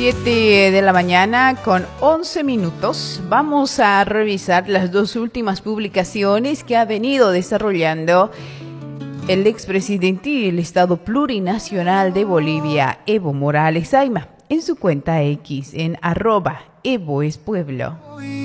7 de la mañana con 11 minutos. Vamos a revisar las dos últimas publicaciones que ha venido desarrollando el expresidente del Estado Plurinacional de Bolivia, Evo Morales Ayma, en su cuenta X, en @EvoEsPueblo.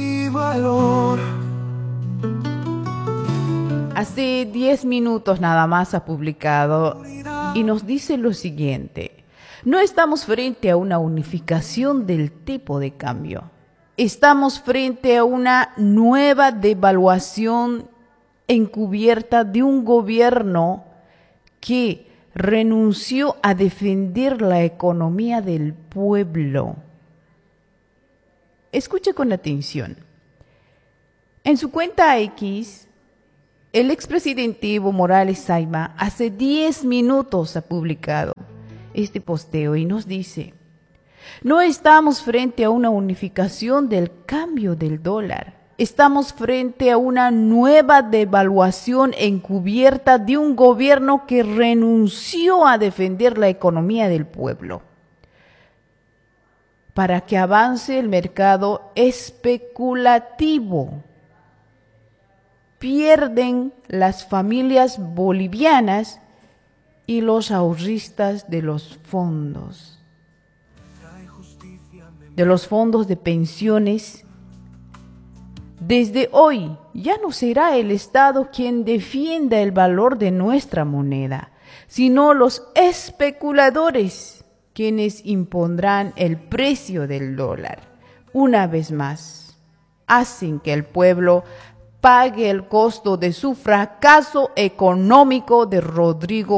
Hace 10 minutos nada más ha publicado y nos dice lo siguiente: no estamos frente a una unificación del tipo de cambio. Estamos frente a una nueva devaluación encubierta de un gobierno que renunció a defender la economía del pueblo. Escuche con atención. En su cuenta X, el expresidente Evo Morales Ayma hace 10 minutos ha publicado este posteo y nos dice: no estamos frente a una unificación del cambio del dólar. Estamos frente a una nueva devaluación encubierta de un gobierno que renunció a defender la economía del pueblo para que avance el mercado especulativo. Pierden las familias bolivianas y los ahorristas de los fondos de pensiones. Desde hoy ya no será el Estado quien defienda el valor de nuestra moneda, sino los especuladores quienes impondrán el precio del dólar. Una vez más, hacen que el pueblo pague el costo de su fracaso económico de Rodrigo